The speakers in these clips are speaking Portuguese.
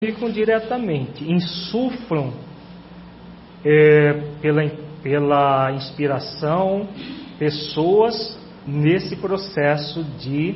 ficam diretamente, insuflam pela inspiração pessoas nesse processo de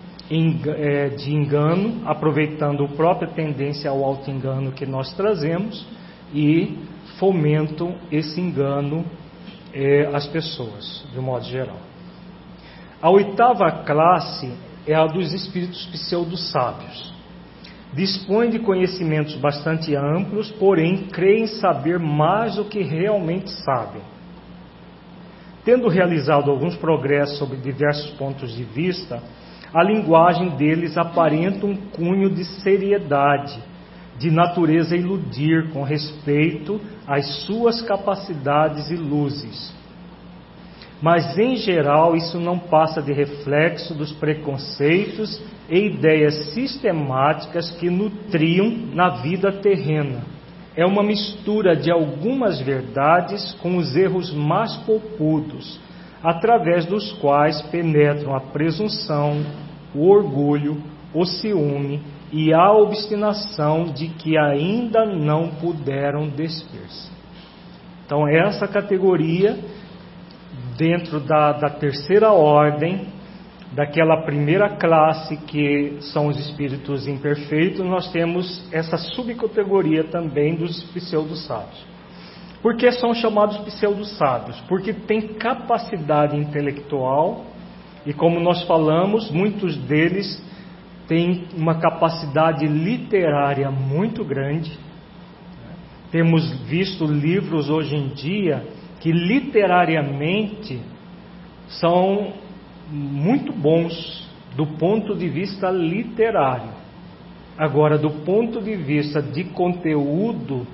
engano, aproveitando a própria tendência ao auto-engano que nós trazemos e fomentam esse engano às pessoas, de um modo geral. A oitava classe é a dos espíritos pseudo-sábios. Dispõe de conhecimentos bastante amplos, porém creem saber mais do que realmente sabem. Tendo realizado alguns progressos sobre diversos pontos de vista, a linguagem deles aparenta um cunho de seriedade, de natureza a iludir com respeito às suas capacidades e luzes. Mas, em geral, isso não passa de reflexo dos preconceitos e ideias sistemáticas que nutriam na vida terrena. É uma mistura de algumas verdades com os erros mais poupudos, através dos quais penetram a presunção, o orgulho, o ciúme e a obstinação de que ainda não puderam despir-se. Então, essa categoria, dentro da terceira ordem, daquela primeira classe que são os espíritos imperfeitos, nós temos essa subcategoria também dos pseudo-sábios. Por que são chamados pseudo-sábios? Porque têm capacidade intelectual e, como nós falamos, muitos deles têm uma capacidade literária muito grande. Temos visto livros hoje em dia que literariamente são muito bons do ponto de vista literário. Agora, do ponto de vista de conteúdo,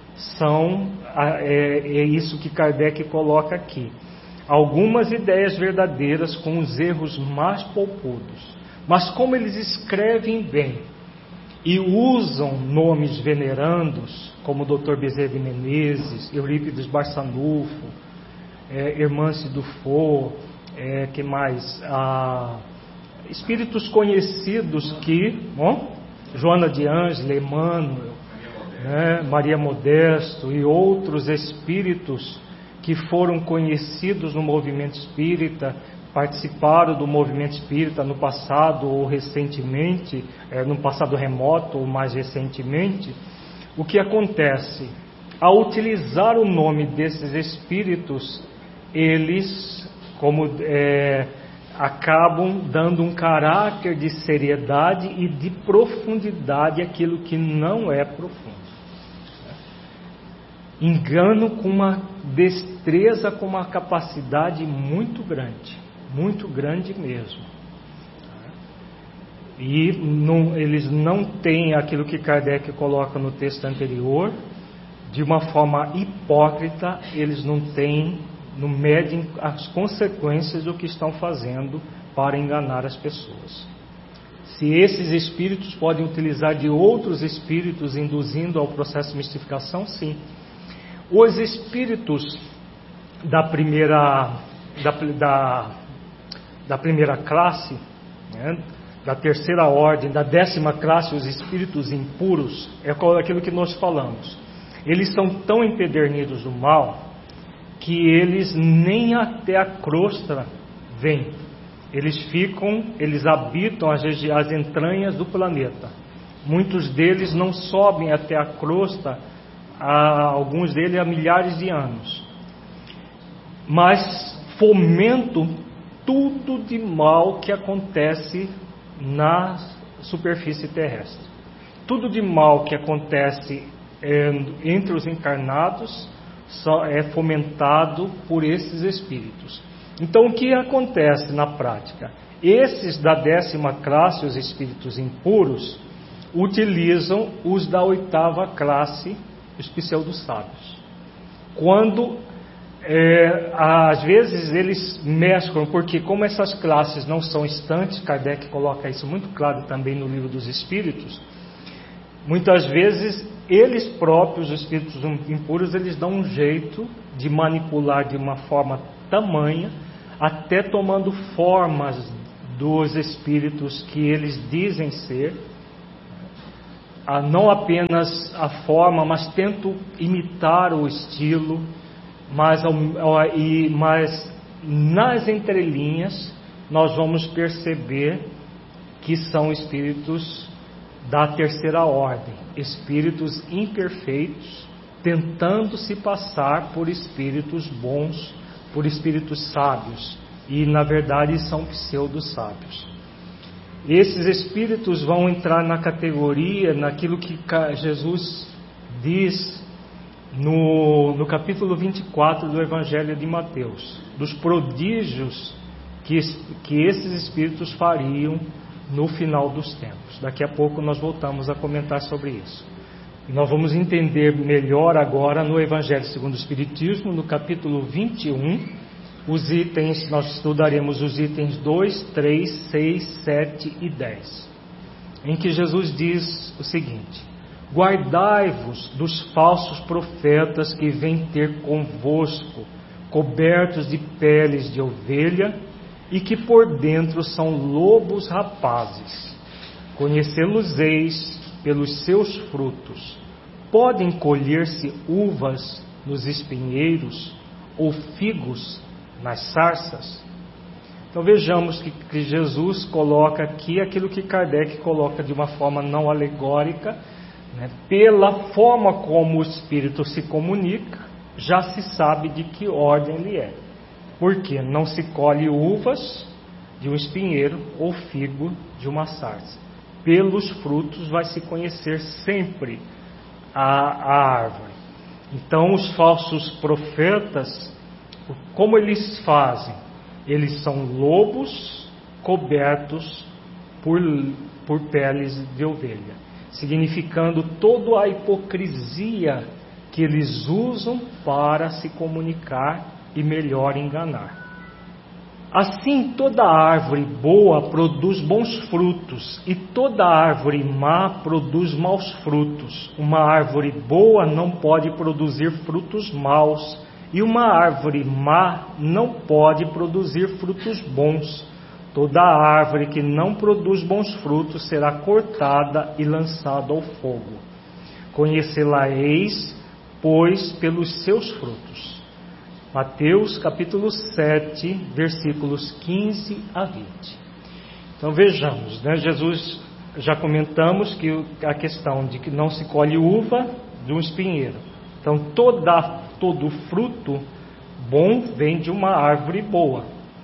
é isso que Kardec coloca aqui. Algumas ideias verdadeiras com os erros mais poupudos. Mas como eles escrevem bem e usam nomes venerandos, como Dr. Bezerra de Menezes, Eurípides Barçanufo, Hermance Dufour, que mais? Espíritos conhecidos Joana de Ângela, Emmanuel, Maria Modesto e outros espíritos que foram conhecidos no movimento espírita, participaram do movimento espírita no passado ou recentemente, no passado remoto ou mais recentemente. O que acontece? Ao utilizar o nome desses espíritos, eles acabam dando um caráter de seriedade e de profundidade àquilo que não é profundo. Engano com uma destreza, com uma capacidade muito grande mesmo. E eles não têm aquilo que Kardec coloca no texto anterior, de uma forma hipócrita, eles não medem as consequências do que estão fazendo para enganar as pessoas. Se esses espíritos podem utilizar de outros espíritos induzindo ao processo de mistificação, sim. Os espíritos da primeira classe, da terceira ordem, da 10ª classe, os espíritos impuros, é aquilo que nós falamos. Eles são tão empedernidos do mal que eles nem até a crosta vêm. Eles habitam as entranhas do planeta. Muitos deles não sobem até a crosta, alguns deles há milhares de anos. Mas fomentam tudo de mal que acontece na superfície terrestre. Tudo de mal que acontece entre os encarnados só é fomentado por esses espíritos. Então, o que acontece na prática? Esses da 10ª classe, os espíritos impuros, utilizam os da 8ª classe, os pseudo-sábios. Quando, às vezes, eles mesclam, porque como essas classes não são estantes, Kardec coloca isso muito claro também no Livro dos Espíritos, muitas vezes eles próprios, os espíritos impuros, eles dão um jeito de manipular de uma forma tamanha, até tomando formas dos espíritos que eles dizem ser, não apenas a forma, mas tento imitar o estilo, mas nas entrelinhas nós vamos perceber que são espíritos da terceira ordem, espíritos imperfeitos, tentando se passar por espíritos bons, por espíritos sábios, e na verdade são pseudo-sábios. Esses espíritos vão entrar na categoria, naquilo que Jesus diz no capítulo 24 do Evangelho de Mateus, dos prodígios que esses espíritos fariam no final dos tempos. Daqui a pouco nós voltamos a comentar sobre isso. E nós vamos entender melhor agora no Evangelho segundo o Espiritismo, no capítulo 21, os itens, nós estudaremos os itens 2, 3, 6, 7 e 10, em que Jesus diz o seguinte: guardai-vos dos falsos profetas que vêm ter convosco, cobertos de peles de ovelha, e que por dentro são lobos rapazes. Conhecê-los-eis pelos seus frutos. Podem colher-se uvas nos espinheiros ou figos nas sarças? Então vejamos que Jesus coloca aqui aquilo que Kardec coloca de uma forma não alegórica, né? Pela forma como o espírito se comunica, já se sabe de que ordem ele é. Porque não se colhe uvas de um espinheiro ou figo de uma sarça. Pelos frutos vai se conhecer sempre a árvore. Então os falsos profetas, como eles fazem? Eles são lobos cobertos por peles de ovelha, significando toda a hipocrisia que eles usam para se comunicar e melhor enganar. Assim, toda árvore boa produz bons frutos, e toda árvore má produz maus frutos. Uma árvore boa não pode produzir frutos maus, e uma árvore má não pode produzir frutos bons. Toda árvore que não produz bons frutos será cortada e lançada ao fogo. Conhecê-la-eis, pois, pelos seus frutos. Mateus capítulo 7, versículos 15 a 20. Então vejamos, né? Jesus, já comentamos que a questão de que não se colhe uva de um espinheiro. Então todo fruto bom vem de uma árvore boa.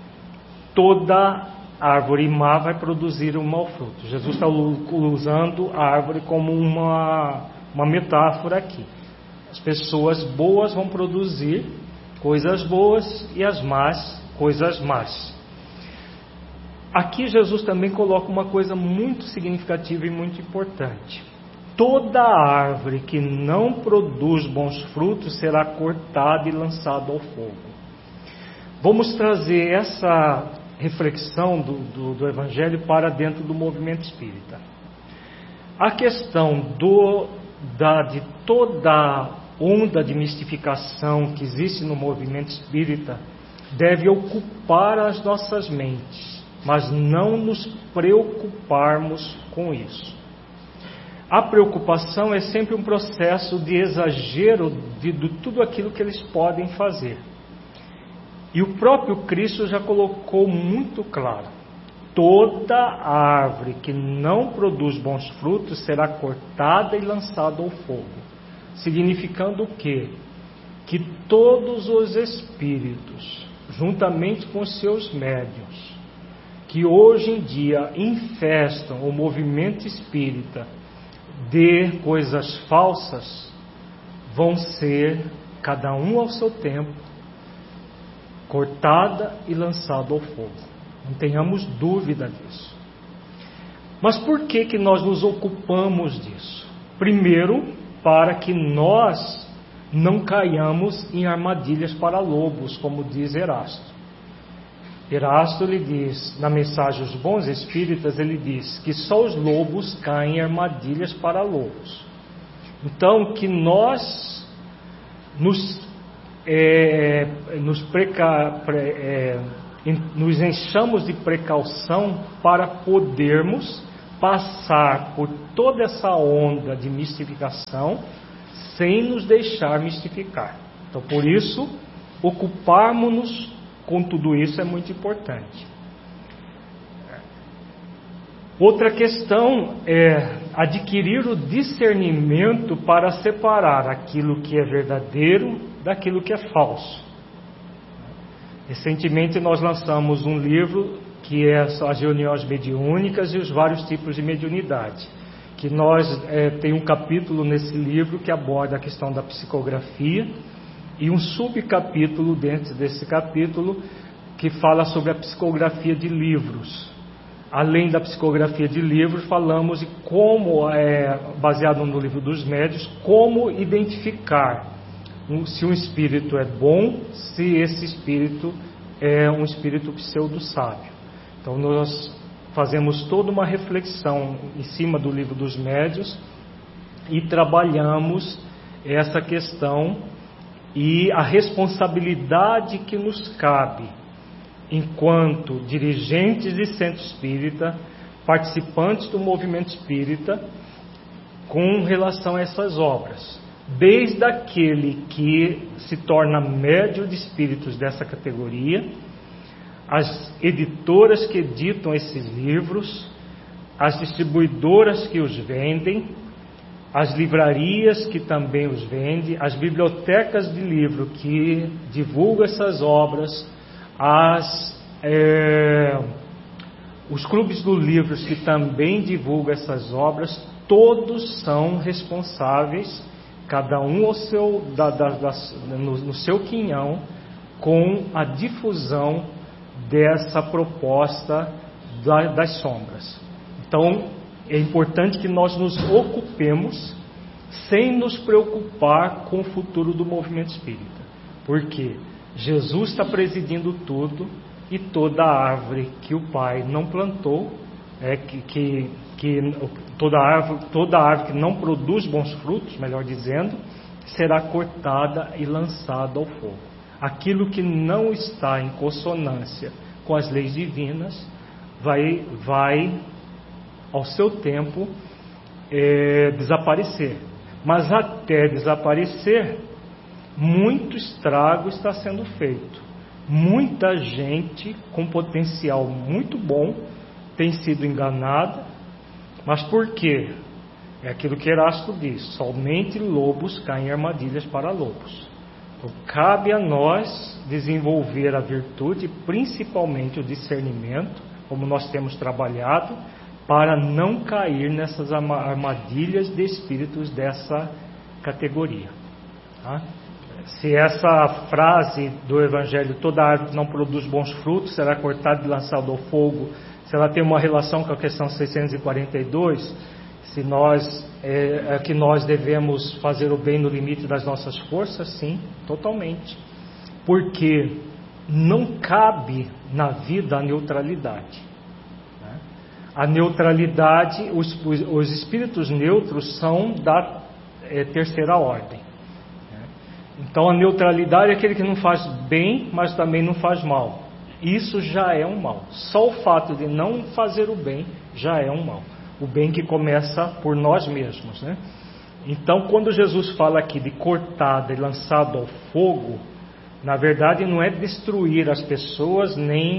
Toda árvore má vai produzir um mau fruto. Jesus está usando a árvore como uma metáfora aqui. As pessoas boas vão produzir coisas boas e as más, coisas más. Aqui Jesus também coloca uma coisa muito significativa e muito importante. Toda árvore que não produz bons frutos será cortada e lançada ao fogo. Vamos trazer essa reflexão do Evangelho para dentro do movimento espírita. A questão de toda onda de mistificação que existe no movimento espírita deve ocupar as nossas mentes, mas não nos preocuparmos com isso. A preocupação é sempre um processo de exagero de tudo aquilo que eles podem fazer. E o próprio Cristo já colocou muito claro: toda árvore que não produz bons frutos será cortada e lançada ao fogo. Significando o quê? Que todos os espíritos, juntamente com os seus médiuns, que hoje em dia infestam o movimento espírita de coisas falsas, vão ser, cada um ao seu tempo, cortada e lançada ao fogo. Não tenhamos dúvida disso. Mas por que nós nos ocupamos disso? Primeiro, para que nós não caiamos em armadilhas para lobos, como diz Erasto. Erasto, ele diz, na mensagem aos bons espíritas, ele diz que só os lobos caem em armadilhas para lobos. Então, que nós nos enchamos de precaução para podermos passar por toda essa onda de mistificação sem nos deixar mistificar. Então, por isso, ocuparmos-nos com tudo isso é muito importante. Outra questão é adquirir o discernimento para separar aquilo que é verdadeiro daquilo que é falso. Recentemente nós lançamos um livro que é as reuniões mediúnicas e os vários tipos de mediunidade, que nós tem um capítulo nesse livro que aborda a questão da psicografia e um subcapítulo dentro desse capítulo que fala sobre a psicografia de livros. Além da psicografia de livros, falamos de como, baseado no livro dos médiuns, como identificar se um espírito é bom, se esse espírito é um espírito pseudo-sábio. Então nós fazemos toda uma reflexão em cima do livro dos médiuns e trabalhamos essa questão e a responsabilidade que nos cabe enquanto dirigentes de centro espírita, participantes do movimento espírita, com relação a essas obras. Desde aquele que se torna médium de espíritos dessa categoria, as editoras que editam esses livros, as distribuidoras que os vendem, as livrarias que também os vendem, as bibliotecas de livro que divulgam essas obras, os clubes do livro que também divulgam essas obras, todos são responsáveis, cada um no seu quinhão, com a difusão dessa proposta das sombras. Então é importante que nós nos ocupemos sem nos preocupar com o futuro do movimento espírita, porque Jesus está presidindo tudo e toda árvore que o Pai não plantou, toda árvore que não produz bons frutos, melhor dizendo, será cortada e lançada ao fogo. Aquilo que não está em consonância com as leis divinas vai ao seu tempo desaparecer. Mas até desaparecer, muito estrago está sendo feito. Muita gente com potencial muito bom tem sido enganada. Mas por quê? É aquilo que Erasto diz: somente lobos caem em armadilhas para lobos. Então, cabe a nós desenvolver a virtude, principalmente o discernimento, como nós temos trabalhado, para não cair nessas armadilhas de espíritos dessa categoria. Tá? Se essa frase do Evangelho, toda árvore que não produz bons frutos será cortada e lançada ao fogo, se ela tem uma relação com a questão 642, se que nós devemos fazer o bem no limite das nossas forças, sim, totalmente. Porque não cabe na vida a neutralidade. Né? A neutralidade, os espíritos neutros são da terceira ordem. Então a neutralidade é aquele que não faz bem, mas também não faz mal. Isso já é um mal. Só o fato de não fazer o bem já é um mal. O bem que começa por nós mesmos, né? Então, quando Jesus fala aqui de cortada e lançado ao fogo, na verdade não é destruir as pessoas, nem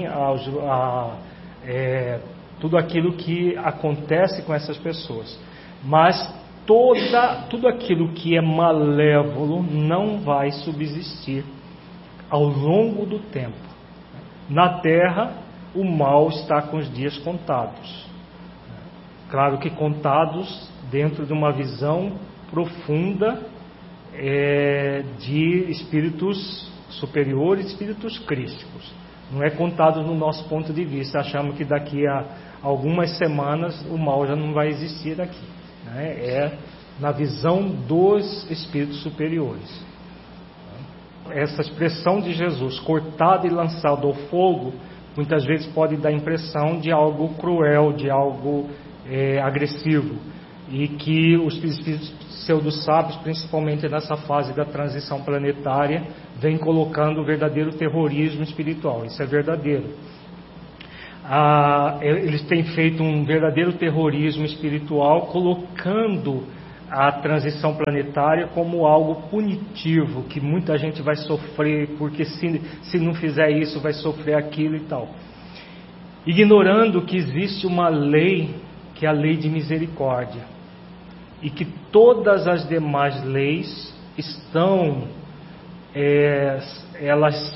tudo aquilo que acontece com essas pessoas, mas tudo aquilo que é malévolo não vai subsistir ao longo do tempo. Na Terra, o mal está com os dias contados. Claro que contados dentro de uma visão profunda de espíritos superiores, espíritos crísticos. Não é contado no nosso ponto de vista. Achamos que daqui a algumas semanas o mal já não vai existir aqui. É na visão dos espíritos superiores. Essa expressão de Jesus, cortado e lançado ao fogo, muitas vezes pode dar a impressão de algo cruel, de algo agressivo, e que os espíritos pseudo-sábios, principalmente nessa fase da transição planetária, vêm colocando o verdadeiro terrorismo espiritual. Isso é verdadeiro. eles têm feito um verdadeiro terrorismo espiritual, colocando a transição planetária como algo punitivo, que muita gente vai sofrer, porque se não fizer isso vai sofrer aquilo e tal. Ignorando que existe uma lei, que é a lei de misericórdia, e que todas as demais leis elas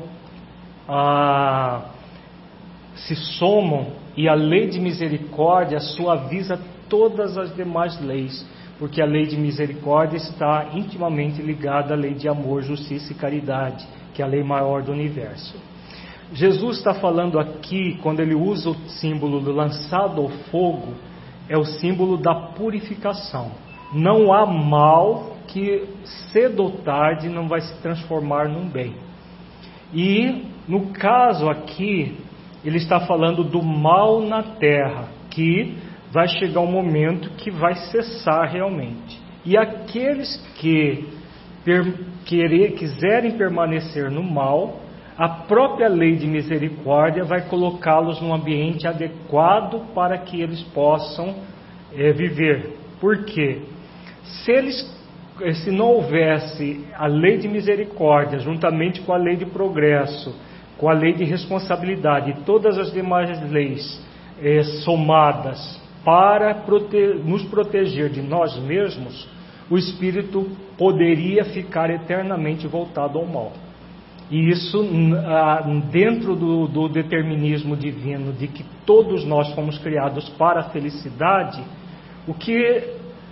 se somam, e a lei de misericórdia suaviza todas as demais leis, porque a lei de misericórdia está intimamente ligada à lei de amor, justiça e caridade, que é a lei maior do universo. Jesus está falando aqui, quando ele usa o símbolo do lançado ao fogo, é o símbolo da purificação. Não há mal que cedo ou tarde não vai se transformar num bem. E no caso aqui, ele está falando do mal na terra, que vai chegar um momento que vai cessar realmente. E aqueles que quiserem permanecer no mal, a própria lei de misericórdia vai colocá-los num ambiente adequado para que eles possam viver. Por quê? Se não houvesse a lei de misericórdia, juntamente com a lei de progresso, com a lei de responsabilidade e todas as demais leis somadas para nos proteger de nós mesmos, o espírito poderia ficar eternamente voltado ao mal. E isso, dentro do determinismo divino, de que todos nós fomos criados para a felicidade, o que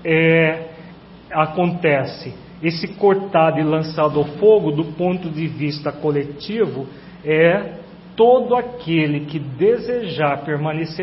acontece? Esse cortado e lançado ao fogo, do ponto de vista coletivo, todo aquele que desejar permanecer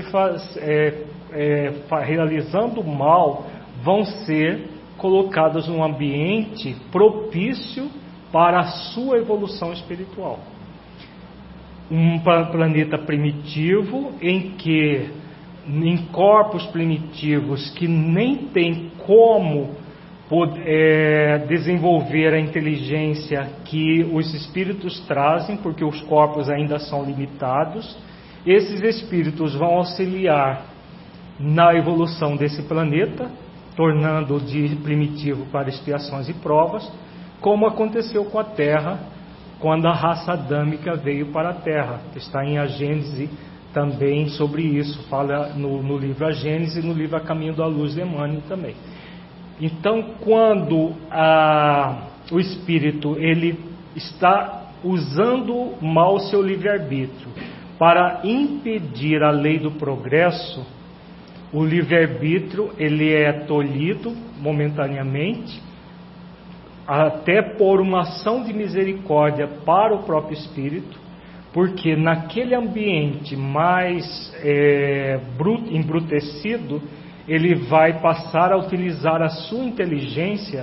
realizando o mal, vão ser colocados num ambiente propício para a sua evolução espiritual. Um planeta primitivo em corpos primitivos que nem tem como desenvolver a inteligência que os espíritos trazem, porque os corpos ainda são limitados. Esses espíritos vão auxiliar na evolução desse planeta, tornando-o de primitivo para expiações e provas, como aconteceu com a Terra, quando a raça adâmica veio para a Terra. Está em A Gênese também sobre isso, fala no livro A Gênese e no livro A Caminho da Luz de Emmanuel também. Então, quando o espírito ele está usando mal o seu livre-arbítrio para impedir a lei do progresso, o livre-arbítrio ele é tolhido momentaneamente, até por uma ação de misericórdia para o próprio espírito, porque naquele ambiente mais embrutecido, ele vai passar a utilizar a sua inteligência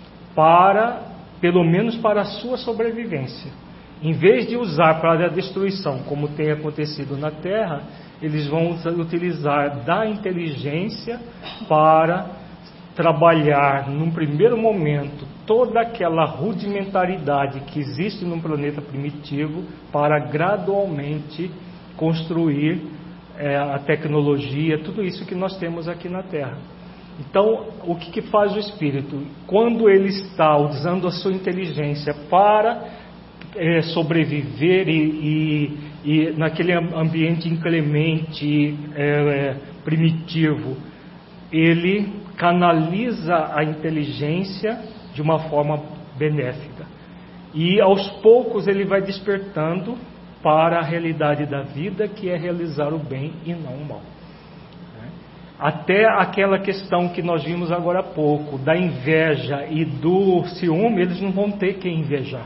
pelo menos para a sua sobrevivência. Em vez de usar para a destruição, como tem acontecido na Terra, eles vão utilizar da inteligência para trabalhar, num primeiro momento, toda aquela rudimentaridade que existe num planeta primitivo, para gradualmente construir a tecnologia, tudo isso que nós temos aqui na Terra. Então, o que faz o espírito? Quando ele está usando a sua inteligência para sobreviver e naquele ambiente inclemente, primitivo, ele canaliza a inteligência de uma forma benéfica. E aos poucos ele vai despertando para a realidade da vida, que é realizar o bem e não o mal. Até aquela questão que nós vimos agora há pouco, da inveja e do ciúme, eles não vão ter que invejar.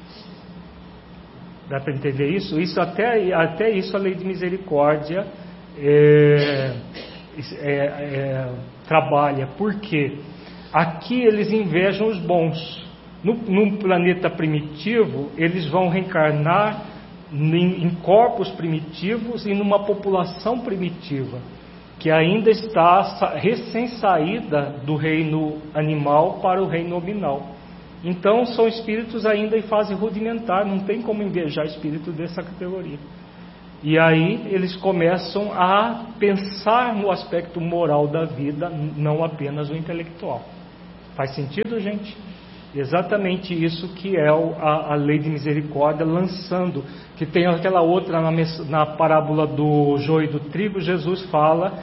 Dá para entender isso? Até isso a lei de misericórdia trabalha. Por quê? Aqui eles invejam os bons. No planeta primitivo, eles vão reencarnar em corpos primitivos e numa população primitiva, que ainda está recém-saída do reino animal para o reino nominal. Então são espíritos ainda em fase rudimentar, não tem como invejar espírito dessa categoria. E aí eles começam a pensar no aspecto moral da vida, não apenas o intelectual. Faz sentido, gente? Exatamente isso que é a lei de misericórdia lançando, que tem aquela outra na parábola do joio e do trigo. Jesus fala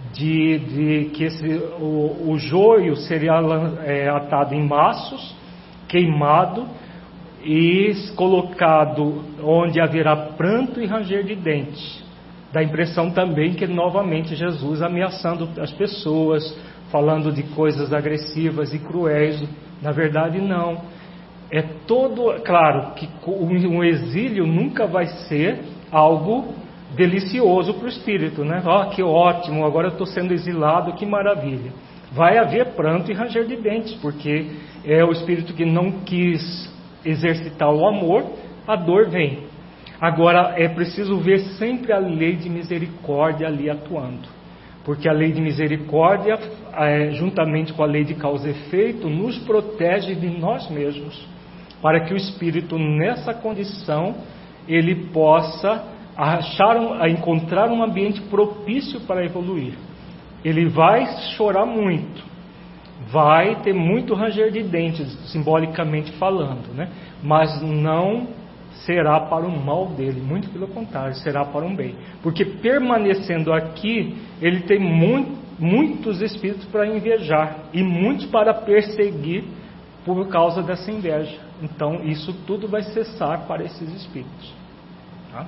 de que o joio seria atado em maços, queimado e colocado onde haverá pranto e ranger de dentes. Dá a impressão também que novamente Jesus ameaçando as pessoas, falando de coisas agressivas e cruéis. Na verdade não, é todo, claro que um exílio nunca vai ser algo delicioso para o espírito, né? Que ótimo, agora eu estou sendo exilado, que maravilha. Vai haver pranto e ranger de dentes, porque é o espírito que não quis exercitar o amor, a dor vem. Agora é preciso ver sempre a lei de misericórdia ali atuando, porque a lei de misericórdia, juntamente com a lei de causa e efeito, nos protege de nós mesmos, para que o espírito nessa condição ele possa encontrar um ambiente propício para evoluir. Ele vai chorar muito, vai ter muito ranger de dentes, simbolicamente falando, né? Mas não será para o mal dele, muito pelo contrário, será para um bem. Porque permanecendo aqui, ele tem muitos espíritos para invejar e muitos para perseguir por causa dessa inveja. Então isso tudo vai cessar para esses espíritos. Tá?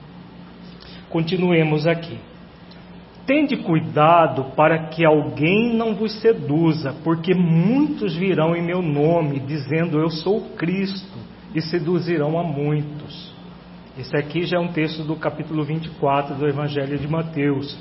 Continuemos aqui. Tende cuidado para que alguém não vos seduza, porque muitos virão em meu nome, dizendo eu sou o Cristo, e seduzirão a muitos. Esse aqui já é um texto do capítulo 24 do Evangelho de Mateus.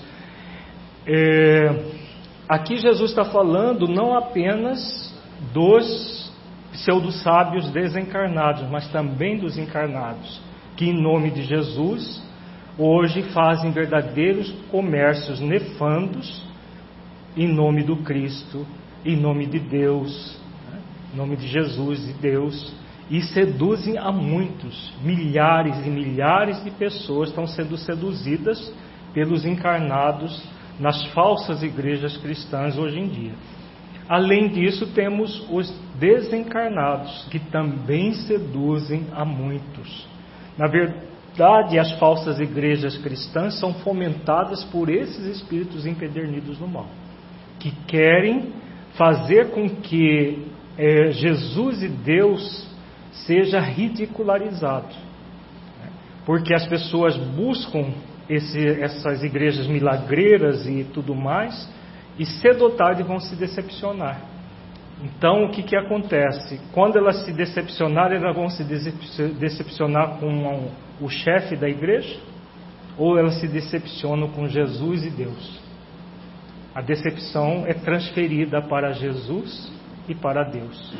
Aqui Jesus está falando não apenas dos pseudo-sábios desencarnados, mas também dos encarnados, que em nome de Jesus hoje fazem verdadeiros comércios nefandos em nome do Cristo, em nome de Deus, né? Em nome de Jesus e Deus, e seduzem a muitos. Milhares e milhares de pessoas estão sendo seduzidas pelos encarnados nas falsas igrejas cristãs hoje em dia. Além disso, temos os desencarnados, que também seduzem a muitos. Na verdade, as falsas igrejas cristãs são fomentadas por esses espíritos empedernidos no mal, que querem fazer com que Jesus e Deus seja ridicularizado, porque as pessoas buscam essas igrejas milagreiras e tudo mais, e cedo ou tarde vão se decepcionar. Então o que acontece? Quando elas se decepcionarem, elas vão se decepcionar com o chefe da igreja, ou elas se decepcionam com Jesus e Deus? A decepção é transferida para Jesus e para Deus.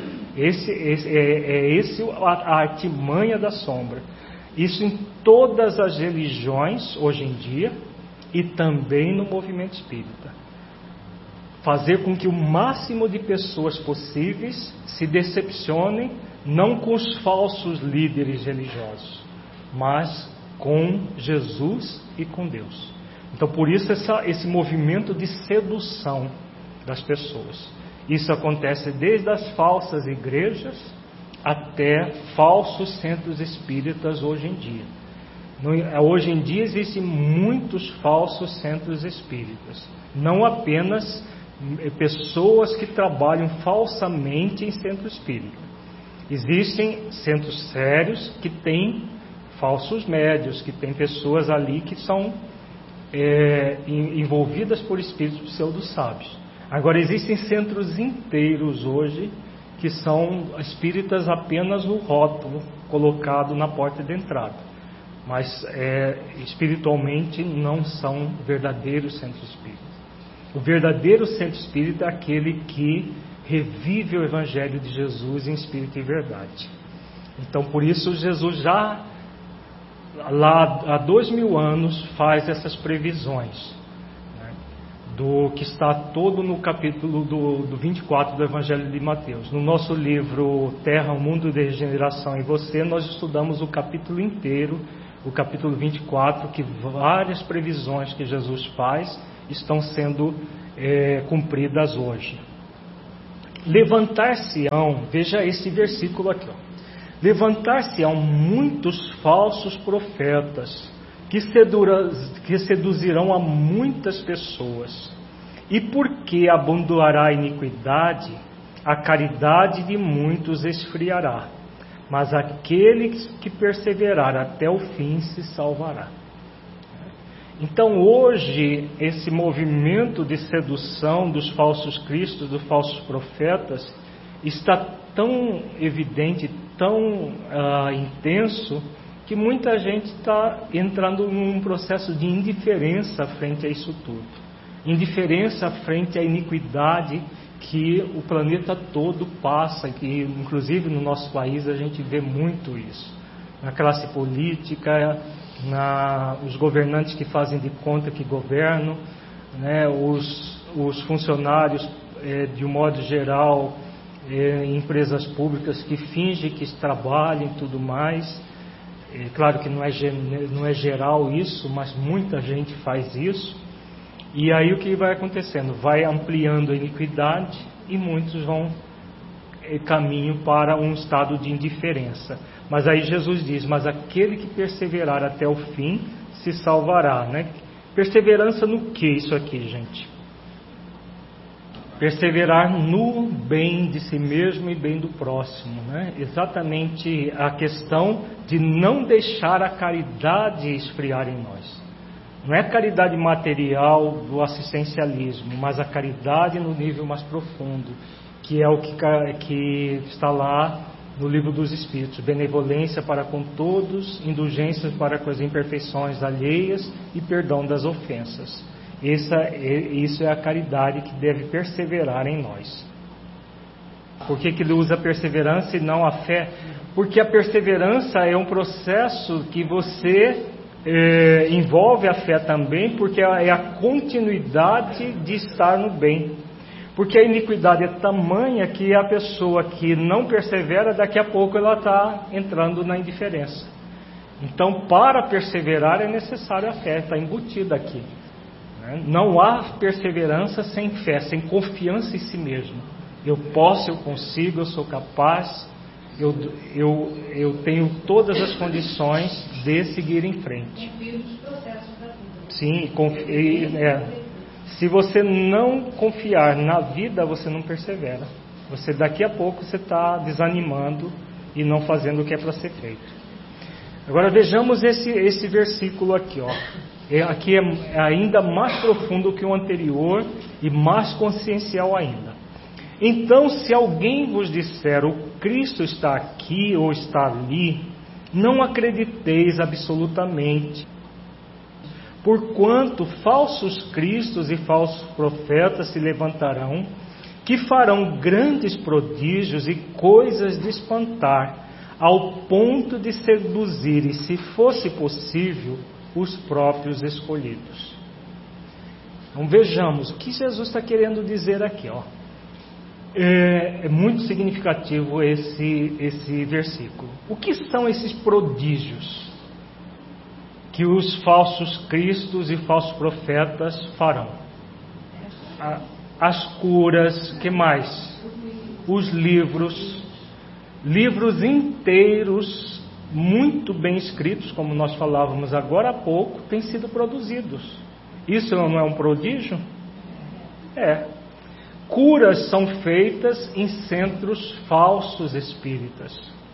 Esse a artimanha da sombra. Isso em todas as religiões hoje em dia e também no movimento espírita. Fazer com que o máximo de pessoas possíveis se decepcionem, não com os falsos líderes religiosos, mas com Jesus e com Deus. Então por isso esse movimento de sedução das pessoas. Isso acontece desde as falsas igrejas até falsos centros espíritas hoje em dia. Hoje em dia existem muitos falsos centros espíritas, não apenas pessoas que trabalham falsamente em centro espírita. Existem centros sérios que têm falsos médios, que têm pessoas ali que são envolvidas por espíritos pseudo-sábios. Agora existem centros inteiros hoje que são espíritas apenas no rótulo colocado na porta de entrada, mas espiritualmente não são verdadeiros centros espíritas. O verdadeiro centro espírita é aquele que revive o Evangelho de Jesus em espírito e verdade. Então por isso Jesus já lá há 2000 anos faz essas previsões, né, do que está todo no capítulo do 24 do Evangelho de Mateus. No nosso livro Terra, o Mundo de Regeneração e Você, nós estudamos o capítulo inteiro o capítulo 24, que várias previsões que Jesus faz estão sendo cumpridas hoje. Levantar-se-ão, veja esse versículo aqui, ó. Levantar-se-ão muitos falsos profetas que seduzirão a muitas pessoas. E porque abundará a iniquidade, a caridade de muitos esfriará. Mas aquele que perseverar até o fim se salvará. Então hoje, esse movimento de sedução dos falsos cristos, dos falsos profetas, está tão evidente, tão intenso, que muita gente está entrando num processo de indiferença frente a isso tudo. Indiferença frente à iniquidade que o planeta todo passa, que inclusive no nosso país a gente vê muito isso. Na classe política, os governantes que fazem de conta que governam, né, os funcionários, de um modo geral, em empresas públicas que fingem que trabalham e tudo mais. Claro que não é geral isso, mas muita gente faz isso. E aí o que vai acontecendo? Vai ampliando a iniquidade e muitos vão caminho para um estado de indiferença. Mas aí Jesus diz, mas aquele que perseverar até o fim se salvará, né? Perseverança no que isso aqui, gente? Perseverar no bem de si mesmo e bem do próximo, né? Exatamente a questão de não deixar a caridade esfriar em nós. Não é a caridade material do assistencialismo, mas a caridade no nível mais profundo, que é o que está lá no Livro dos Espíritos: benevolência para com todos, indulgência para com as imperfeições alheias e perdão das ofensas. Isso é a caridade que deve perseverar em nós. Por que ele usa a perseverança e não a fé? Porque a perseverança é um processo que você envolve a fé também, porque é a continuidade de estar no bem. Porque a iniquidade é tamanha que a pessoa que não persevera, daqui a pouco ela está entrando na indiferença. Então, para perseverar é necessário a fé, está embutida aqui. Não há perseverança sem fé, sem confiança em si mesmo. Eu posso, eu consigo, eu sou capaz, eu tenho todas as condições de seguir em frente. Sim, se você não confiar na vida, você não persevera. Daqui a pouco você está desanimando e não fazendo o que é para ser feito. Agora vejamos esse versículo aqui, ó. Aqui é ainda mais profundo que o anterior e mais consciencial ainda. Então, se alguém vos disser o Cristo está aqui ou está ali, não acrediteis absolutamente, porquanto falsos cristos e falsos profetas se levantarão, que farão grandes prodígios e coisas de espantar, ao ponto de seduzir, e se fosse possível, os próprios escolhidos. Então vejamos o que Jesus está querendo dizer aqui, ó. É muito significativo esse versículo. O que são esses prodígios que os falsos cristos e falsos profetas farão? As curas, que mais? Os livros inteiros, muito bem escritos, como nós falávamos agora há pouco, têm sido produzidos. Isso não é um prodígio? Curas são feitas em centros falsos espíritas,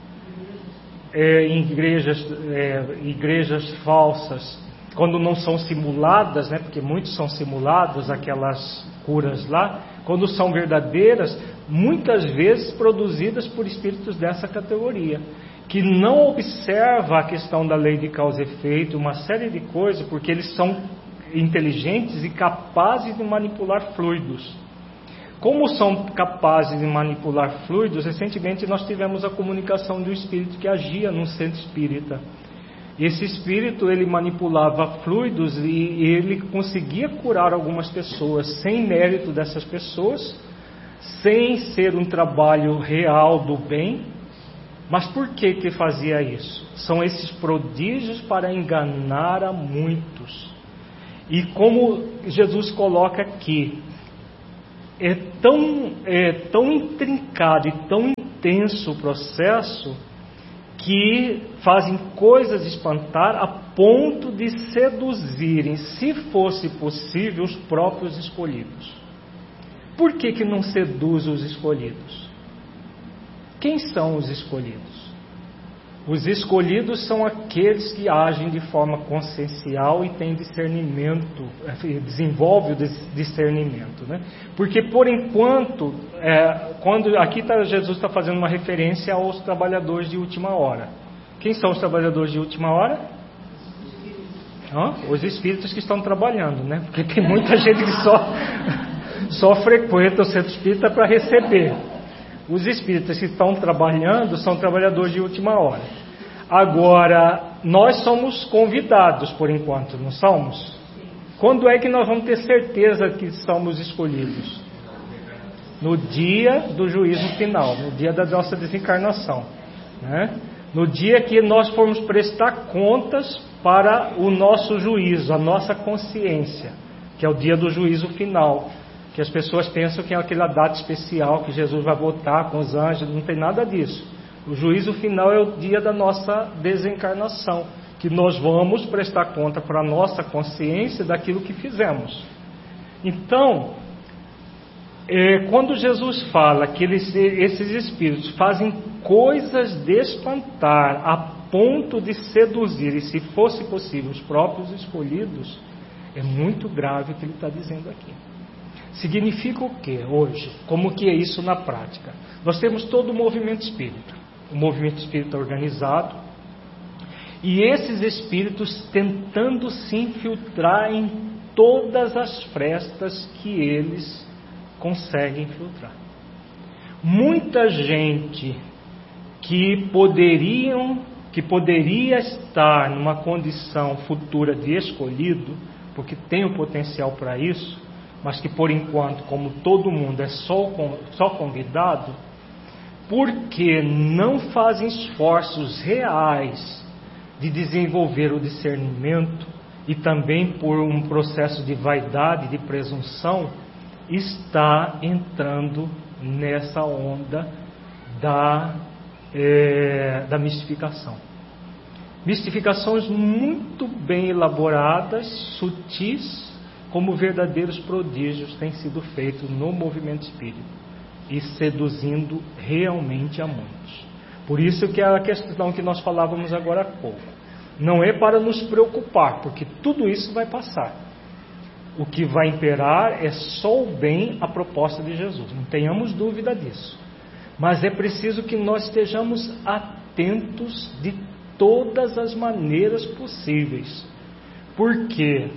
em igrejas falsas, quando não são simuladas, né? Porque muitos são simulados, aquelas curas lá, quando são verdadeiras, muitas vezes produzidas por espíritos dessa categoria, que não observa a questão da lei de causa e efeito, uma série de coisas, porque eles são inteligentes e capazes de manipular fluidos. Como são capazes de manipular fluidos, recentemente nós tivemos a comunicação de um espírito que agia num centro espírita. Esse espírito, ele manipulava fluidos e ele conseguia curar algumas pessoas sem mérito dessas pessoas, sem ser um trabalho real do bem, Mas por que fazia isso? São esses prodígios para enganar a muitos. E como Jesus coloca aqui, é tão intrincado e tão intenso o processo que fazem coisas espantar a ponto de seduzirem, se fosse possível, os próprios escolhidos. Por que não seduz os escolhidos? Quem são os escolhidos? Os escolhidos são aqueles que agem de forma consciencial e têm discernimento, desenvolve o discernimento, né? Porque por enquanto, quando aqui Jesus está fazendo uma referência aos trabalhadores de última hora. Quem são os trabalhadores de última hora? Os espíritos que estão trabalhando, né? Porque tem muita gente que só frequenta o centro espírita para receber. Os espíritas que estão trabalhando são trabalhadores de última hora. Agora, nós somos convidados por enquanto, não somos? Quando é que nós vamos ter certeza que somos escolhidos? No dia do juízo final, no dia da nossa desencarnação, né? No dia que nós formos prestar contas para o nosso juízo, a nossa consciência, que é o dia do juízo final. Que as pessoas pensam que é aquela data especial que Jesus vai voltar com os anjos, não tem nada disso. O juízo final é o dia da nossa desencarnação, que nós vamos prestar conta para a nossa consciência daquilo que fizemos. Então, quando Jesus fala que esses espíritos fazem coisas de espantar a ponto de seduzir, e se fosse possível, os próprios escolhidos, é muito grave o que ele está dizendo aqui. Significa o que hoje? Como que é isso na prática? Nós temos todo o movimento espírita, o movimento espírita organizado, e esses espíritos tentando se infiltrar em todas as frestas que eles conseguem infiltrar. Muita gente que poderia estar numa condição futura de escolhido, porque tem o potencial para isso, mas que por enquanto, como todo mundo é só convidado, porque não fazem esforços reais de desenvolver o discernimento e também por um processo de vaidade, de presunção, está entrando nessa onda da mistificação. Mistificações muito bem elaboradas, sutis, como verdadeiros prodígios têm sido feitos no movimento espírita e seduzindo realmente a muitos. Por isso que é a questão que nós falávamos agora há pouco. Não é para nos preocupar, porque tudo isso vai passar. O que vai imperar é só o bem, a proposta de Jesus. Não tenhamos dúvida disso. Mas é preciso que nós estejamos atentos de todas as maneiras possíveis. Porque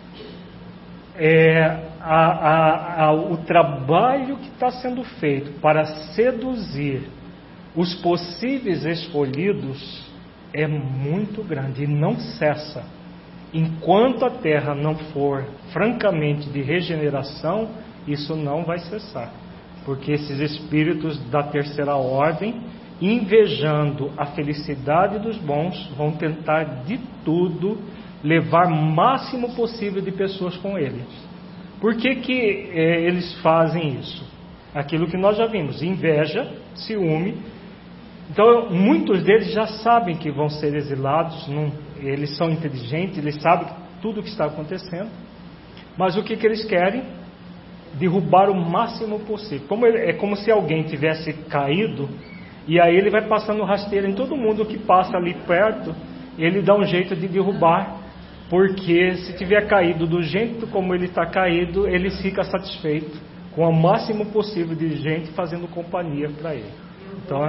o trabalho que está sendo feito para seduzir os possíveis escolhidos é muito grande e não cessa. Enquanto a Terra não for francamente de regeneração, isso não vai cessar. Porque esses espíritos da terceira ordem, invejando a felicidade dos bons, vão tentar de tudo levar o máximo possível de pessoas com eles. Por que eles fazem isso? Aquilo que nós já vimos: inveja, ciúme. Então, muitos deles já sabem que vão ser exilados, eles são inteligentes, eles sabem tudo o que está acontecendo, mas o que eles querem? Derrubar o máximo possível. É como se alguém tivesse caído, e aí ele vai passando rasteiro em todo mundo que passa ali perto, ele dá um jeito de derrubar, porque se tiver caído do jeito como ele está caído, ele fica satisfeito com o máximo possível de gente fazendo companhia para ele. Então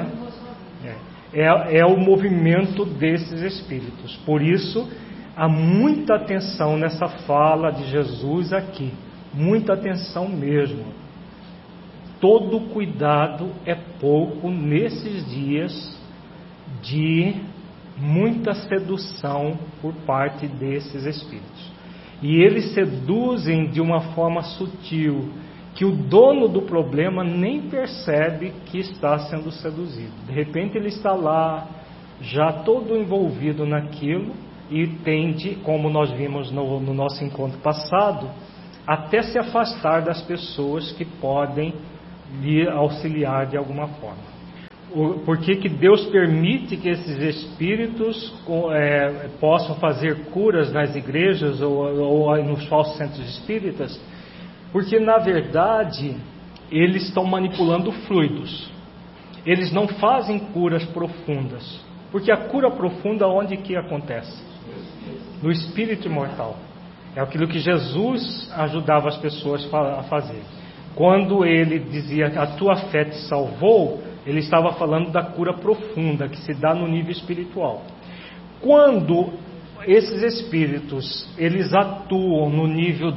é o movimento desses espíritos. Por isso há muita atenção nessa fala de Jesus aqui, muita atenção mesmo. Todo cuidado é pouco nesses dias de muita sedução por parte desses espíritos. E eles seduzem de uma forma sutil, que o dono do problema nem percebe que está sendo seduzido. De repente ele está lá, já todo envolvido naquilo, e tende, como nós vimos no nosso encontro passado, até se afastar das pessoas que podem lhe auxiliar de alguma forma. Por que Deus permite que esses espíritos possam fazer curas nas igrejas ou nos falsos centros espíritas? Porque, na verdade, eles estão manipulando fluidos. Eles não fazem curas profundas. Porque a cura profunda, onde que acontece? No espírito imortal. É aquilo que Jesus ajudava as pessoas a fazer. Quando ele dizia, a tua fé te salvou, ele estava falando da cura profunda, que se dá no nível espiritual. Quando esses espíritos, eles atuam no nível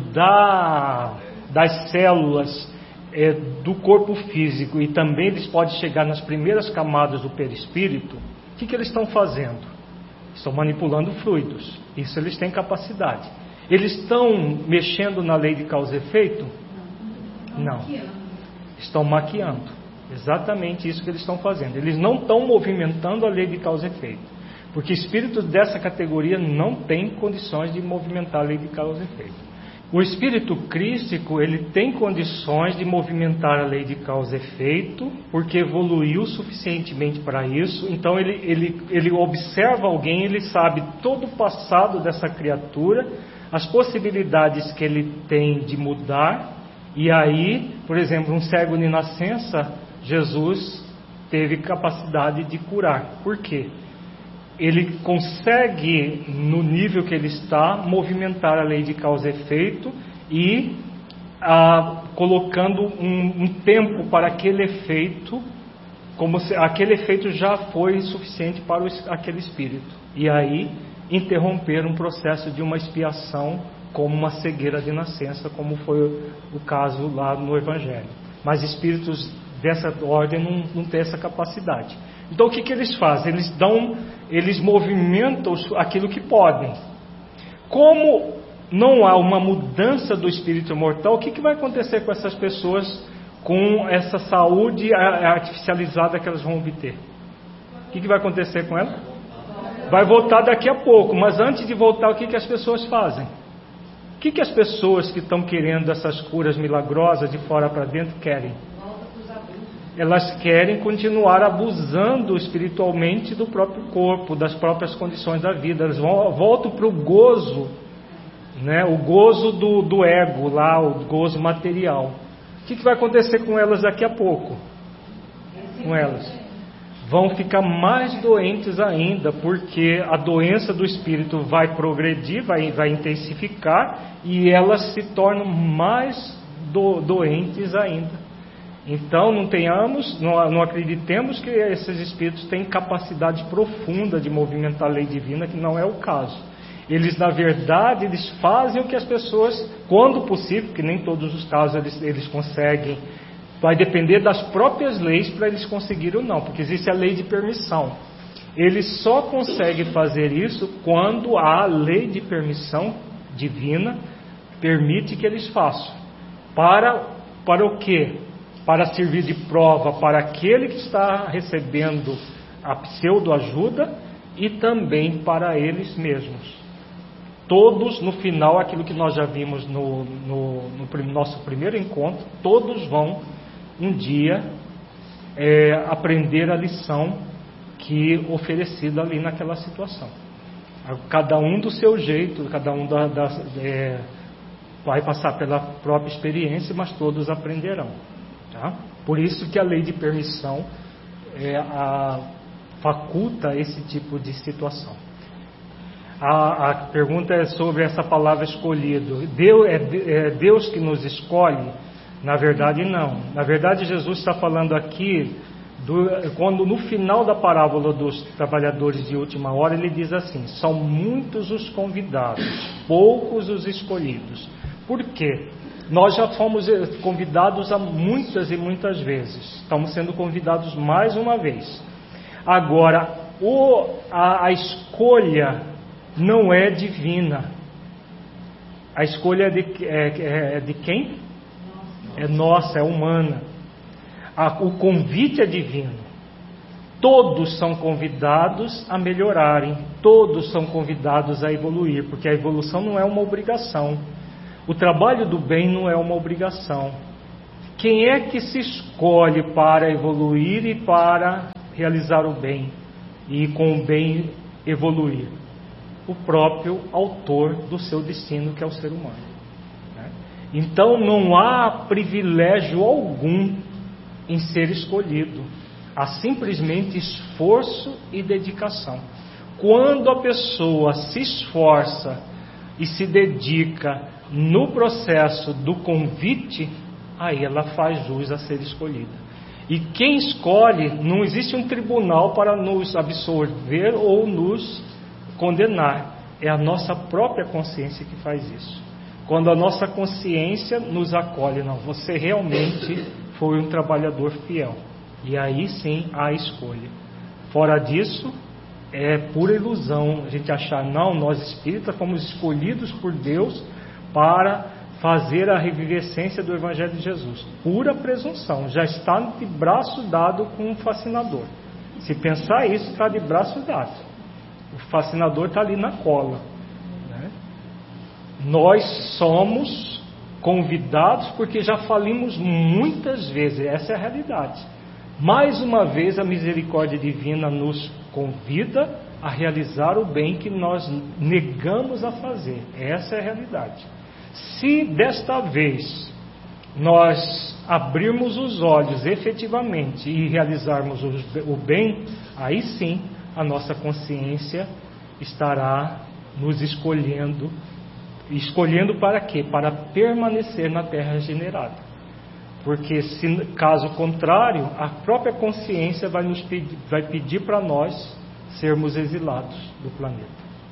das células do corpo físico, e também eles podem chegar nas primeiras camadas do perispírito, o que eles estão fazendo? Estão manipulando fluidos. Isso eles têm capacidade. Eles estão mexendo na lei de causa e efeito? Não. Estão maquiando. Exatamente isso que eles estão fazendo. Eles não estão movimentando a lei de causa e efeito. Porque espíritos dessa categoria não têm condições de movimentar a lei de causa e efeito. O espírito crístico, ele tem condições de movimentar a lei de causa e efeito, porque evoluiu suficientemente para isso. Então ele observa alguém, ele sabe todo o passado dessa criatura, as possibilidades que ele tem de mudar. E aí, por exemplo, um cego de nascença, Jesus teve capacidade de curar. Por quê? Ele consegue, no nível que ele está, movimentar a lei de causa e efeito e colocando um tempo para aquele efeito, como se aquele efeito já foi suficiente para aquele espírito. E aí interromper um processo de uma expiação, como uma cegueira de nascença, como foi o caso lá no Evangelho. Mas espíritos dessa ordem não têm essa capacidade. Então o que eles fazem? Eles movimentam aquilo que podem. Como não há uma mudança do espírito mortal, o que vai acontecer com essas pessoas com essa saúde artificializada que elas vão obter? O que vai acontecer com ela? Vai voltar daqui a pouco, mas antes de voltar, o que as pessoas fazem? O que as pessoas que estão querendo essas curas milagrosas de fora para dentro querem? Elas querem continuar abusando espiritualmente do próprio corpo, das próprias condições da vida. Elas voltam para o gozo, né? O gozo do ego lá, o gozo material. O que vai acontecer com elas daqui a pouco? Com elas vão ficar mais doentes ainda, porque a doença do espírito vai progredir, vai intensificar, e elas se tornam mais doentes ainda. Então não acreditemos que esses espíritos têm capacidade profunda de movimentar a lei divina, que não é o caso. Eles, na verdade, eles fazem o que as pessoas, quando possível, que nem todos os casos eles conseguem, vai depender das próprias leis para eles conseguirem ou não, porque existe a lei de permissão. Eles só conseguem fazer isso quando a lei de permissão divina permite que eles façam. Para o quê? Para servir de prova para aquele que está recebendo a pseudo-ajuda e também para eles mesmos. Todos, no final, aquilo que nós já vimos no nosso primeiro encontro, todos vão um dia aprender a lição que oferecida ali naquela situação. Cada um do seu jeito, cada um vai passar pela própria experiência, mas todos aprenderão. Tá? Por isso que a lei de permissão faculta esse tipo de situação. A pergunta é sobre essa palavra escolhido. Deus que nos escolhe? Na verdade, não. Na verdade, Jesus está falando aqui, quando no final da parábola dos trabalhadores de última hora, ele diz assim: são muitos os convidados, poucos os escolhidos. Por quê? Nós já fomos convidados muitas e muitas vezes. Estamos sendo convidados mais uma vez. Agora, a escolha não é divina. A escolha é de quem? é nossa, é humana. O convite é divino. Todos são convidados a melhorarem, todos são convidados a evoluir, porque a evolução não é uma obrigação. O trabalho do bem não é uma obrigação. Quem é que se escolhe para evoluir e para realizar o bem e com o bem evoluir? O próprio autor do seu destino, que é o ser humano. Então não há privilégio algum em ser escolhido. Há simplesmente esforço e dedicação. Quando a pessoa se esforça e se dedica no processo do convite, aí ela faz jus a ser escolhida. E quem escolhe, não existe um tribunal para nos absolver ou nos condenar. É a nossa própria consciência que faz isso. Quando a nossa consciência nos acolhe, não, você realmente foi um trabalhador fiel. E aí sim há escolha. Fora disso, é pura ilusão a gente achar, não, nós espíritas fomos escolhidos por Deus para fazer a revivescência do Evangelho de Jesus. Pura presunção, já está de braço dado com um fascinador. Se pensar isso, está de braço dado. O fascinador está ali na cola. Né? Nós somos convidados porque já falimos muitas vezes, essa é a realidade. Mais uma vez a misericórdia divina nos convida a realizar o bem que nós negamos a fazer. Essa é a realidade. Se desta vez nós abrirmos os olhos efetivamente e realizarmos o bem, aí sim a nossa consciência estará nos escolhendo. Escolhendo para quê? Para permanecer na terra regenerada. Porque se caso contrário, a própria consciência vai pedir para nós sermos exilados do planeta.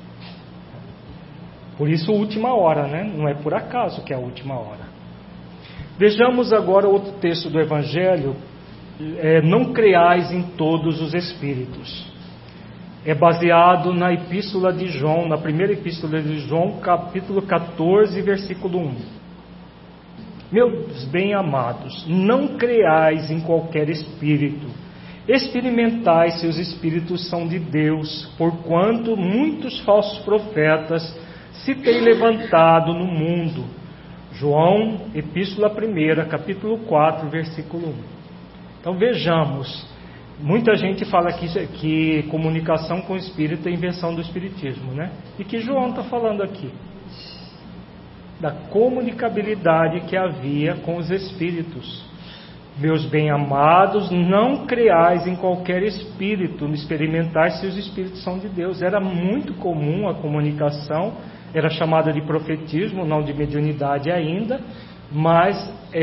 Por isso, última hora, né? Não é por acaso que é a última hora. Vejamos agora outro texto do Evangelho. Não creais em todos os espíritos. É baseado na epístola de João, na primeira epístola de João, capítulo 14, versículo 1. Meus bem-amados, não creais em qualquer espírito. Experimentai se os espíritos são de Deus, porquanto muitos falsos profetas se têm levantado no mundo. João, epístola 1, capítulo 4, versículo 1. Então vejamos, muita gente fala que comunicação com o espírito é invenção do espiritismo, né? E que João está falando aqui? Da comunicabilidade que havia com os espíritos. Meus bem-amados, não creais em qualquer espírito, experimentai se os espíritos são de Deus. Era muito comum a comunicação, era chamada de profetismo, não de mediunidade ainda, mas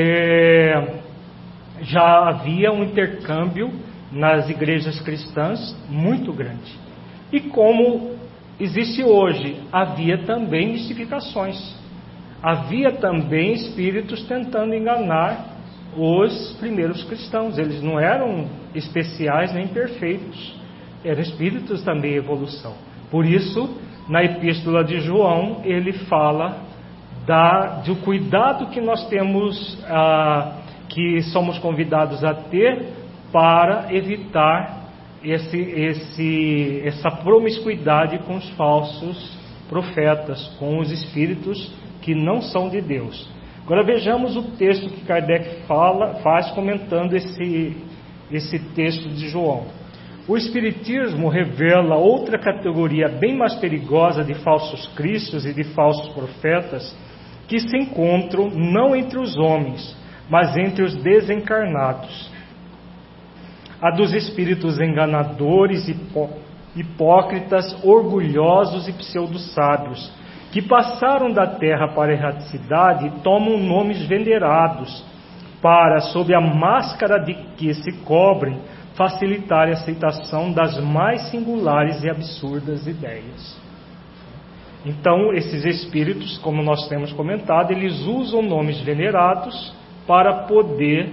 já havia um intercâmbio nas igrejas cristãs muito grande. E como existe hoje, havia também mistificações. Havia também espíritos tentando enganar os primeiros cristãos. Eles não eram especiais nem perfeitos. Eram espíritos também em evolução. Por isso, na epístola de João, ele fala do cuidado que nós temos, que somos convidados a ter para evitar essa promiscuidade com os falsos profetas, com os espíritos que não são de Deus. Agora vejamos o texto que Kardec faz comentando esse texto de João. O Espiritismo revela outra categoria bem mais perigosa de falsos cristos e de falsos profetas que se encontram não entre os homens, mas entre os desencarnados. A dos espíritos enganadores, hipócritas, orgulhosos e pseudo-sábios, que passaram da terra para a erraticidade e tomam nomes venerados para, sob a máscara de que se cobrem, facilitar a aceitação das mais singulares e absurdas ideias. Então, esses espíritos, como nós temos comentado, eles usam nomes venerados para poder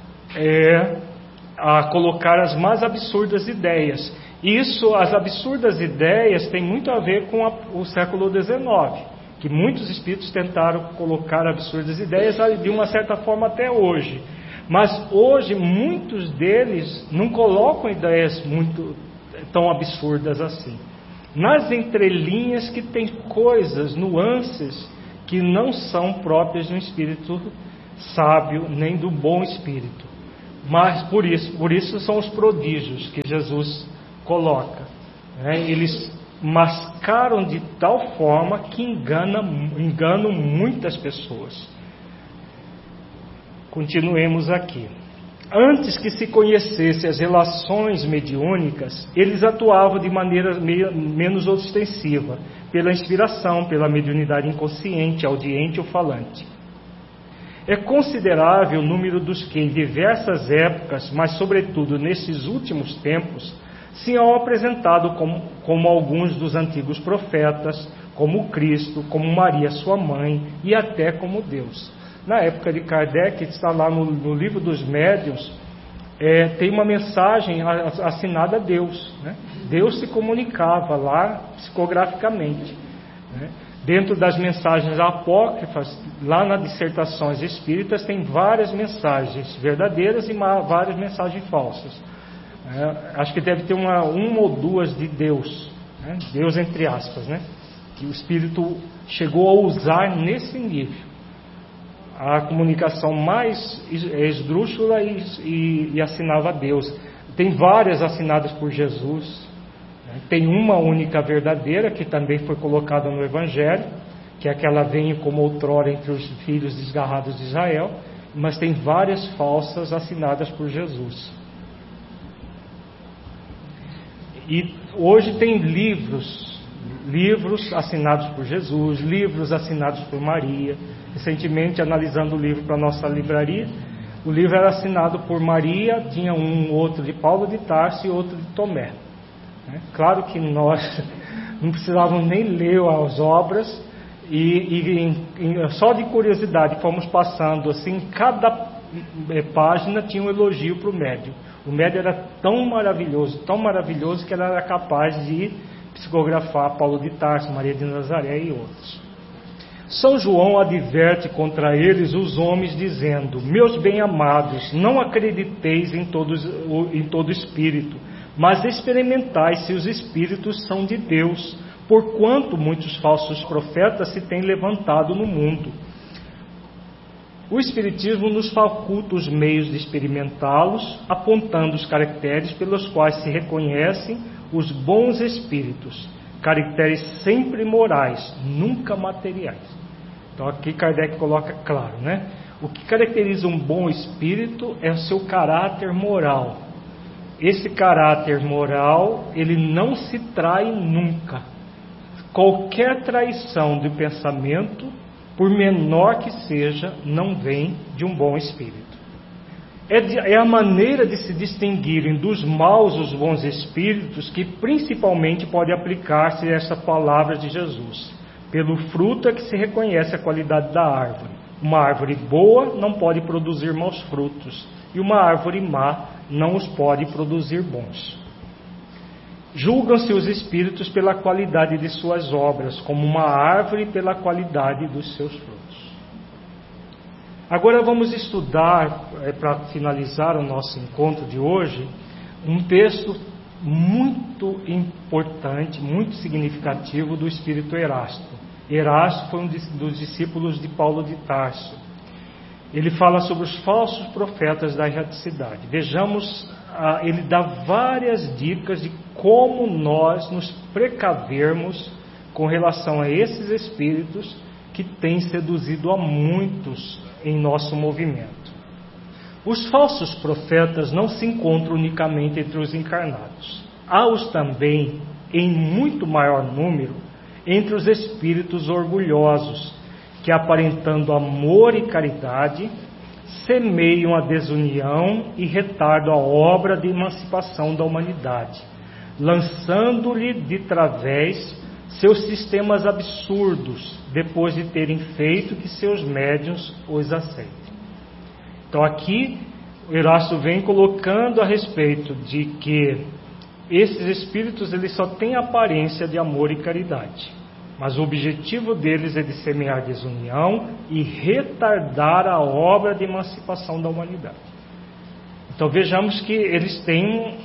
colocar as mais absurdas ideias. Isso, as absurdas ideias, tem muito a ver com o século XIX, que muitos espíritos tentaram colocar absurdas ideias, de uma certa forma até hoje. Mas hoje muitos deles não colocam ideias muito tão absurdas assim. Nas entrelinhas que tem coisas, nuances, que não são próprias de um espírito sábio, nem do bom espírito. Mas por isso são os prodígios que Jesus coloca, né? Eles mascaram de tal forma que enganam muitas pessoas. Continuemos aqui. Antes que se conhecesse as relações mediúnicas, eles atuavam de maneira menos ostensiva, pela inspiração, pela mediunidade inconsciente, audiente ou falante. É considerável o número dos que, em diversas épocas, mas sobretudo nesses últimos tempos, se han apresentado como alguns dos antigos profetas, como Cristo, como Maria, sua mãe, e até como Deus. Na época de Kardec, está lá no livro dos médiuns, tem uma mensagem assinada a Deus, né? Deus se comunicava lá psicograficamente, né? Dentro das mensagens apócrifas, lá nas dissertações espíritas, tem várias mensagens verdadeiras e várias mensagens falsas. Acho que deve ter uma ou duas de Deus, né? Deus entre aspas, né? Que o espírito chegou a usar nesse nível. A comunicação mais esdrúxula e assinava a Deus. Tem várias assinadas por Jesus, né? Tem uma única verdadeira, que também foi colocada no Evangelho, que é aquela vem como outrora entre os filhos desgarrados de Israel, mas tem várias falsas assinadas por Jesus. E hoje tem livros assinados por Jesus, livros assinados por Maria. Recentemente, analisando o livro para a nossa livraria, o livro era assinado por Maria, tinha outro de Paulo de Tarso e outro de Tomé. Claro que nós não precisávamos nem ler as obras, só de curiosidade fomos passando assim, cada página tinha um elogio para o médium. O médium era tão maravilhoso que ele era capaz de psicografar Paulo de Tarso, Maria de Nazaré e outros. São João adverte contra eles os homens, dizendo: meus bem-amados, não acrediteis em todo espírito, mas experimentai se os espíritos são de Deus, porquanto muitos falsos profetas se têm levantado no mundo. O Espiritismo nos faculta os meios de experimentá-los, apontando os caracteres pelos quais se reconhecem os bons espíritos, caracteres sempre morais, nunca materiais. Então aqui Kardec coloca claro, né? O que caracteriza um bom espírito é o seu caráter moral. Esse caráter moral, ele não se trai nunca. Qualquer traição de pensamento, por menor que seja, não vem de um bom espírito. É a maneira de se distinguirem dos maus os bons espíritos que principalmente pode aplicar-se a essa palavra de Jesus. Pelo fruto é que se reconhece a qualidade da árvore. Uma árvore boa não pode produzir maus frutos, e uma árvore má não os pode produzir bons. Julgam-se os espíritos pela qualidade de suas obras, como uma árvore pela qualidade dos seus frutos. Agora vamos estudar, para finalizar o nosso encontro de hoje, um texto muito importante, muito significativo do espírito Erasto. Erasto foi um dos discípulos de Paulo de Tarso. Ele fala sobre os falsos profetas da erraticidade. Vejamos, ele dá várias dicas de como nós nos precavermos com relação a esses espíritos que têm seduzido a muitos em nosso movimento. Os falsos profetas não se encontram unicamente entre os encarnados. Há-os também, em muito maior número, entre os espíritos orgulhosos, que aparentando amor e caridade, semeiam a desunião e retardam a obra de emancipação da humanidade, lançando-lhe de través seus sistemas absurdos, depois de terem feito que seus médiuns os aceitem. Então aqui o Erasto vem colocando a respeito de que esses espíritos eles só têm aparência de amor e caridade. mas o objetivo deles é de semear desunião e retardar a obra de emancipação da humanidade. Então vejamos que eles têm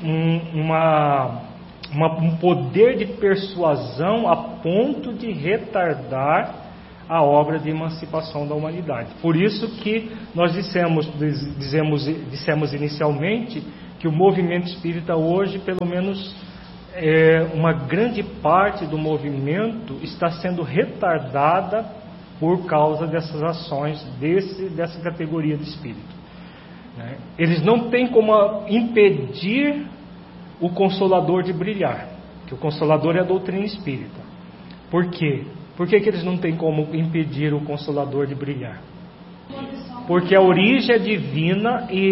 um poder de persuasão a ponto de retardar a obra de emancipação da humanidade. Por isso que nós dissemos inicialmente que o movimento espírita hoje, pelo menos uma grande parte do movimento, está sendo retardada por causa dessas ações dessa categoria de espírito. Eles não têm como impedir o Consolador de brilhar, que o Consolador é a doutrina espírita. Por quê? Por que eles não têm como impedir o Consolador de brilhar? Porque a origem é divina e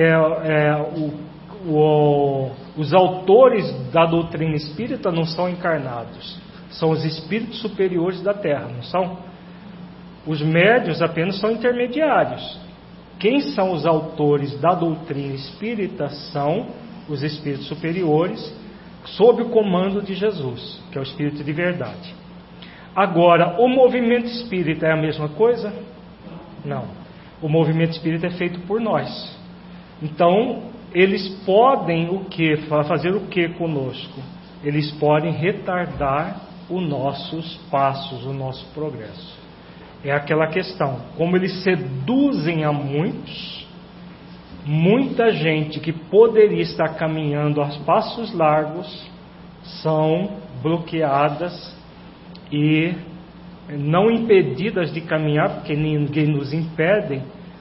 os autores da doutrina espírita não são encarnados, são os espíritos superiores da Terra, não são? Os médiuns apenas são intermediários. Quem são os autores da doutrina espírita são os espíritos superiores, sob o comando de Jesus, que é o Espírito de verdade. Agora, o movimento espírita é a mesma coisa? Não. O movimento espírita é feito por nós. Então, eles podem fazer o que conosco? Eles podem retardar os nossos passos, o nosso progresso. É aquela questão, como eles seduzem a muitos, muita gente que poderia estar caminhando a passos largos são bloqueadas e não impedidas de caminhar, porque ninguém nos impede,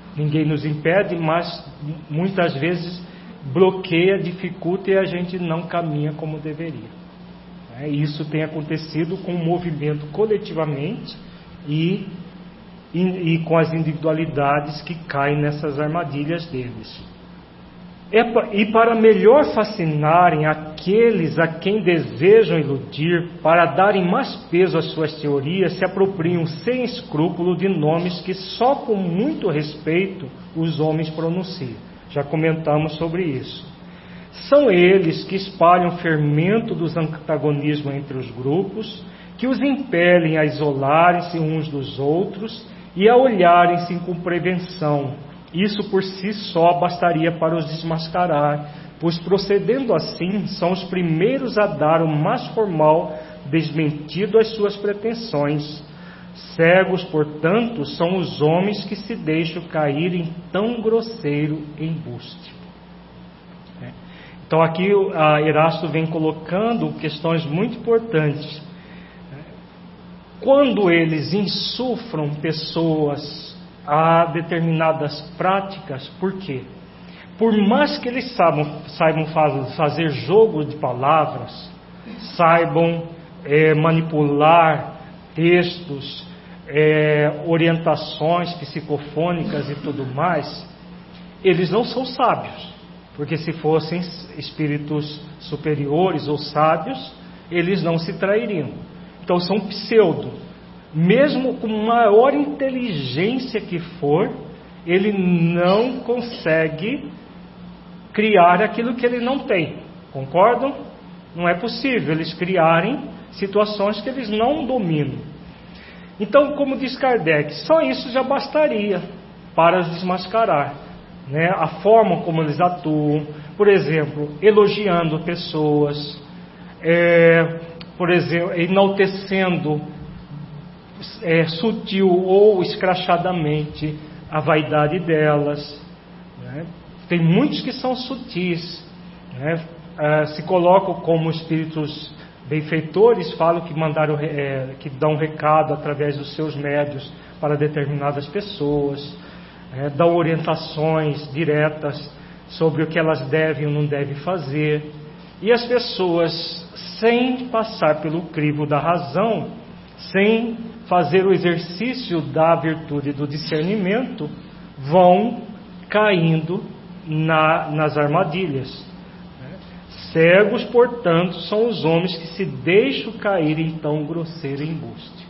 mas muitas vezes bloqueia, dificulta e a gente não caminha como deveria. Isso tem acontecido com o movimento coletivamente e com as individualidades que caem nessas armadilhas deles. E para melhor fascinarem aqueles a quem desejam iludir, para darem mais peso às suas teorias, se apropriam sem escrúpulo de nomes que só com muito respeito os homens pronunciam. Já comentamos sobre isso. São eles que espalham o fermento dos antagonismos entre os grupos, que os impelem a isolarem-se uns dos outros e a olharem-se com prevenção. Isso por si só bastaria para os desmascarar, pois procedendo assim, são os primeiros a dar o mais formal desmentido às suas pretensões. Cegos, portanto, são os homens que se deixam cair em tão grosseiro embuste. Então aqui Erasto vem colocando questões muito importantes. Quando eles insufram pessoas a determinadas práticas, por quê? Por mais que eles saibam fazer jogo de palavras, saibam manipular textos, orientações psicofônicas e tudo mais, eles não são sábios, porque se fossem espíritos superiores ou sábios, eles não se trairiam. Então são pseudo. Mesmo com maior inteligência que for, ele não consegue criar aquilo que ele não tem. Concordam? Não é possível eles criarem situações que eles não dominam. Então, como diz Kardec, só isso já bastaria para os desmascarar, né? A forma como eles atuam, por exemplo, elogiando pessoas, por exemplo, enaltecendo sutil ou escrachadamente a vaidade delas, né? Tem muitos que são sutis, né? Se colocam como espíritos benfeitores, falam que dão recado através dos seus médios para determinadas pessoas, dão orientações diretas sobre o que elas devem ou não devem fazer, e as pessoas, sem passar pelo crivo da razão, sem fazer o exercício da virtude do discernimento, vão caindo nas armadilhas. Cegos, portanto, são os homens que se deixam cair em tão grosseiro embuste.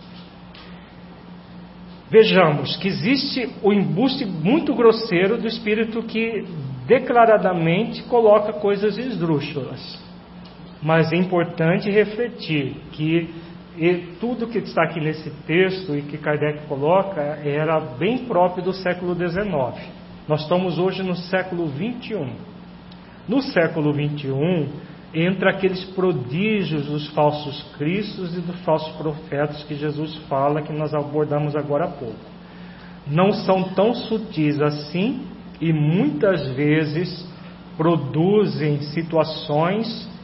Vejamos que existe o embuste muito grosseiro do espírito que declaradamente coloca coisas esdrúxulas. Mas é importante refletir que e tudo que está aqui nesse texto e que Kardec coloca era bem próprio do século XIX. Nós estamos hoje no século XXI. No século XXI, entra aqueles prodígios dos falsos cristos e dos falsos profetas que Jesus fala, que nós abordamos agora há pouco. Não são tão sutis assim e muitas vezes produzem situações